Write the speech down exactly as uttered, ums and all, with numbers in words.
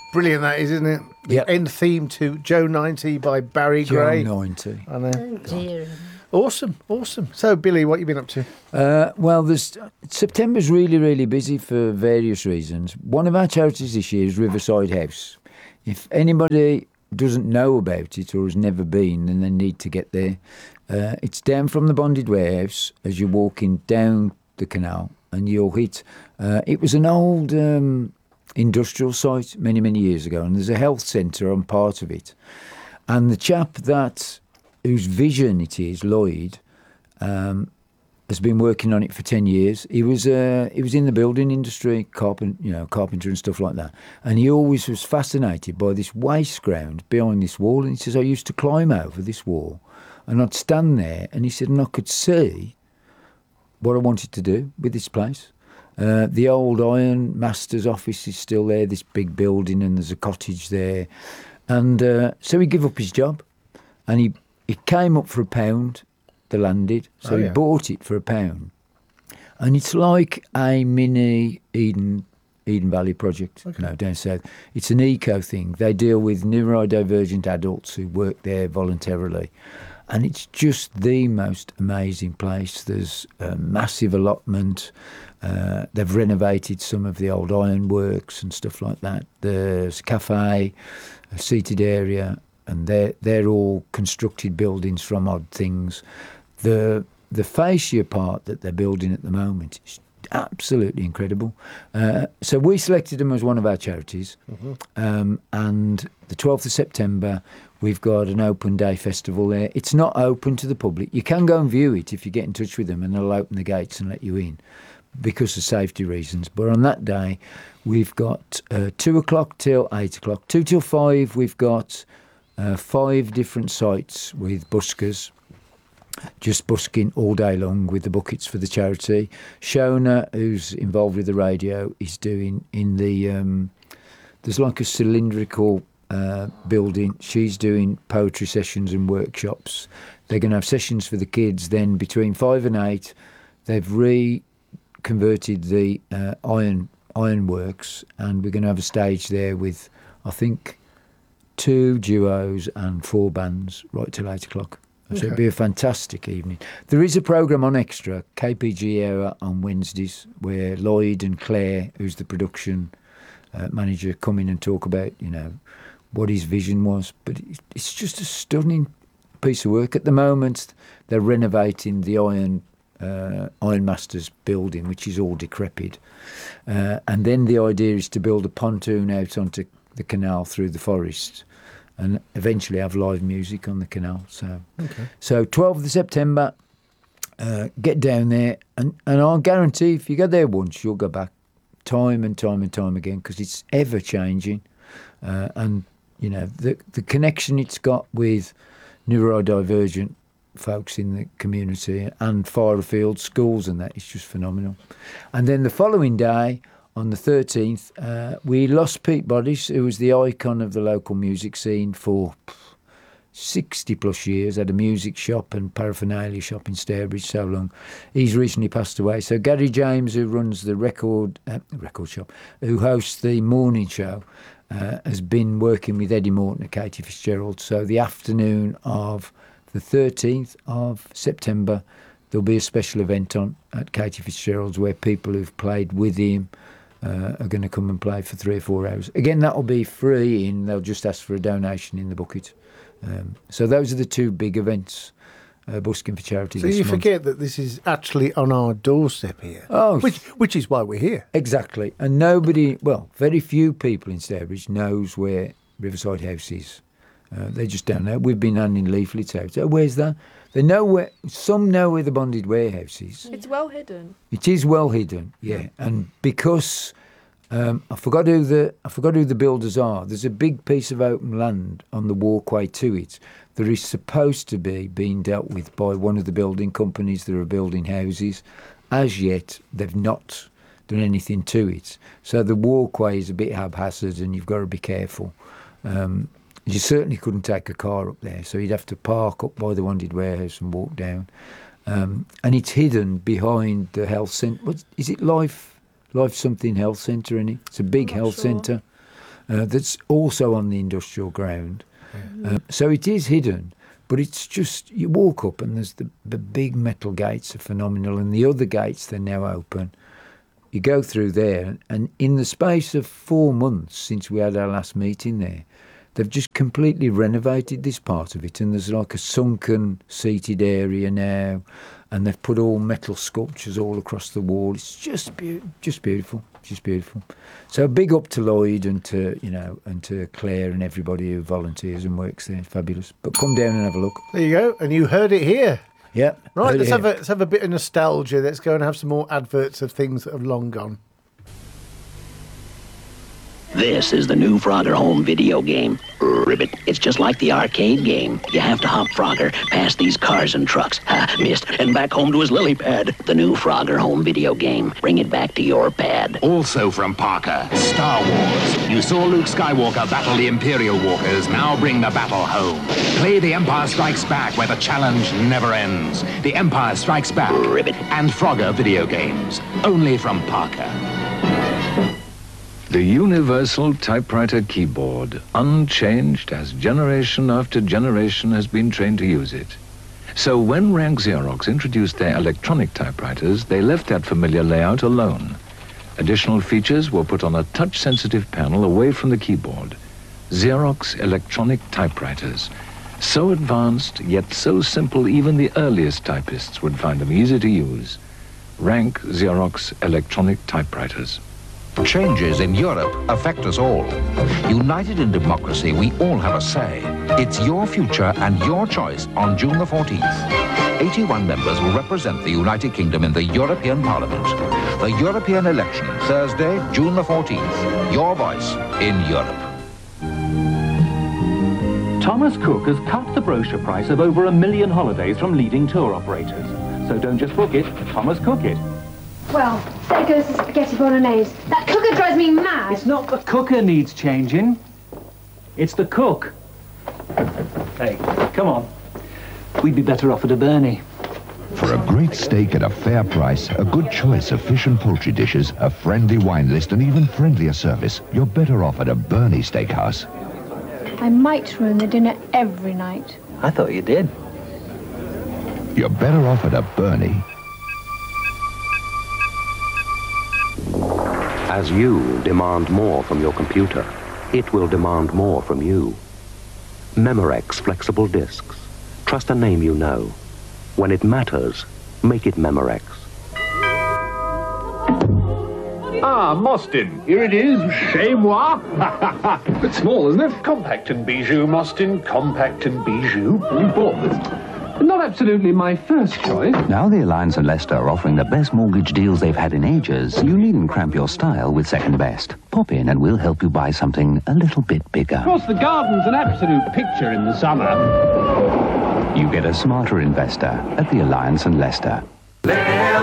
Brilliant that is, isn't it? The Yep. end theme to Joe ninety by Barry Gray. Joe ninety. I know. Oh dear. Awesome, awesome. So, Billy, what have you been up to? Uh, well, there's, September's really, really busy for various reasons. One of our charities this year is Riverside House. If anybody doesn't know about it or has never been, then they need to get there. Uh, it's down from the Bonded Warehouse as you're walking down the canal, and you'll hit. Uh, it was an old um, industrial site many, many years ago, and there's a health centre on part of it. And the chap that whose vision it is, Lloyd, um, has been working on it for ten years. He was uh, he was in the building industry, carpent, you know, carpenter and stuff like that. And he always was fascinated by this waste ground behind this wall. And he says, I used to climb over this wall and I'd stand there. And he said, and I could see what I wanted to do with this place. Uh, the old Iron Master's office is still there, this big building, and there's a cottage there. And uh, so he gave up his job, and he, he came up for a pound, the land did. So Oh, he yeah. bought it for a pound. And it's like a mini Eden Eden Valley project, you know, down south. It's an eco thing. They deal with neurodivergent adults who work there voluntarily. And it's just the most amazing place. There's a massive allotment. Uh, they've renovated some of the old ironworks and stuff like that. There's a cafe, a seated area, and they're, they're all constructed buildings from odd things. The the fascia part that they're building at the moment is absolutely incredible. Uh, so we selected them as one of our charities. Mm-hmm. Um, and the twelfth of September, we've got an open day festival there. It's not open to the public. You can go and view it if you get in touch with them, and they'll open the gates and let you in because of safety reasons. But on that day, we've got uh, two o'clock till eight o'clock. Two till five, we've got uh, five different sites with buskers, just busking all day long with the buckets for the charity. Shona, who's involved with the radio, is doing in the, um, there's like a cylindrical uh, building. She's doing poetry sessions and workshops. They're going to have sessions for the kids. Then between five and eight, they've reconverted the uh, iron ironworks, and we're going to have a stage there with, I think, two duos and four bands right till eight o'clock. So it'd be a fantastic evening. There is a programme on Extra, K P G Era, on Wednesdays, where Lloyd and Claire, who's the production uh, manager, come in and talk about, you know, what his vision was. But it- it's just a stunning piece of work. At the moment, they're renovating the Iron uh, Iron Masters building, which is all decrepit. Uh, and then the idea is to build a pontoon out onto the canal through the forest, and eventually have live music on the canal. So, Okay. so twelfth of September, uh, get down there, and, and I'll guarantee if you go there once, you'll go back time and time and time again, because it's ever changing. Uh, and, you know, the, the connection it's got with neurodivergent folks in the community and far afield schools and that is just phenomenal. And then the following day, on the thirteenth, uh, we lost Pete Bodice, who was the icon of the local music scene for sixty plus years, had a music shop and paraphernalia shop in Stairbridge so long. He's recently passed away. So Gary James, who runs the record uh, record shop, who hosts the morning show, uh, has been working with Eddie Morton at Katie Fitzgerald. So the afternoon of the thirteenth of September, there'll be a special event on at Katie Fitzgerald's where people who've played with him Uh, are going to come and play for three or four hours. Again, that'll be free, and they'll just ask for a donation in the bucket. Um, so those are the two big events, uh, busking for charity So this you month. forget that this is actually on our doorstep here. Oh, Which, which is why we're here. exactly. And nobody, well, very few people in Stairbridge knows where Riverside House is. Uh, they just don't know. We've been handing leaflets out. Oh, where's that? They know where. Some know where the Bonded Warehouse is. It's well hidden. It is well hidden, yeah. And because um, I forgot who the I forgot who the builders are. There's a big piece of open land on the walkway to it that is supposed to be being dealt with by one of the building companies that are building houses. As yet, they've not done anything to it. So the walkway is a bit haphazard, and you've got to be careful. Um, You certainly couldn't take a car up there, so you'd have to park up by the Bonded Warehouse and walk down. Um, and it's hidden behind the health centre. What is it? Life, Life something health centre, isn't it? It's a big I'm not health sure. centre. uh, that's also on the industrial ground. Uh, so it is hidden, but it's just, you walk up and there's the, the big metal gates are phenomenal, and the other gates, they're now open. You go through there, and in the space of four months since we had our last meeting there, they've just completely renovated this part of it, and there's like a sunken seated area now, and they've put all metal sculptures all across the wall. It's just be- just beautiful, just beautiful. So big up to Lloyd and to, you know, and to Claire and everybody who volunteers and works there. Fabulous. But come down and have a look. There you go, and you heard it here. Yeah. Right, heard let's it have, here. a, let's have a bit of nostalgia. Let's go and have some more adverts of things that have long gone. This is the new Frogger home video game. Ribbit. It's just like the arcade game. You have to hop Frogger past these cars and trucks. Ha, missed. And back home to his lily pad. The new Frogger home video game. Bring it back to your pad. Also from Parker, Star Wars. You saw Luke Skywalker battle the Imperial Walkers. Now bring the battle home. Play The Empire Strikes Back, where the challenge never ends. The Empire Strikes Back. Ribbit. And Frogger video games. Only from Parker. The universal typewriter keyboard, unchanged as generation after generation has been trained to use it. So when Rank Xerox introduced their electronic typewriters, they left that familiar layout alone. Additional features were put on a touch-sensitive panel away from the keyboard. Xerox electronic typewriters. So advanced, yet so simple even the earliest typists would find them easy to use. Rank Xerox electronic typewriters. Changes in Europe affect us all. United in democracy, we all have a say. It's your future and your choice on June the fourteenth. eighty-one members will represent the United Kingdom in the European Parliament. The European election, Thursday, June the fourteenth. Your voice in Europe. Thomas Cook has cut the brochure price of over a million holidays from leading tour operators. So don't just book it, Thomas Cook it. Well, there goes the spaghetti bolognese. That cooker drives me mad. It's not the cooker needs changing. It's the cook. Hey, come on. We'd be better off at a Bernie. For a great steak at a fair price, a good choice of fish and poultry dishes, a friendly wine list, and even friendlier service, you're better off at a Bernie Steakhouse. I might ruin the dinner every night. I thought you did. You're better off at a Bernie. As you demand more from your computer, it will demand more from you. Memorex flexible disks. Trust a name you know. When it matters, make it Memorex. Ah, Mostyn. Here it is. Chez moi. Bit small, isn't it? Compact and bijou, Mostyn. Compact and bijou. We bought this. Not absolutely my first choice. Now the Alliance and Leicester are offering the best mortgage deals they've had in ages. You needn't cramp your style with Second Best. Pop in and we'll help you buy something a little bit bigger. Of course, the garden's an absolute picture in the summer. You get a smarter investor at the Alliance and Leicester.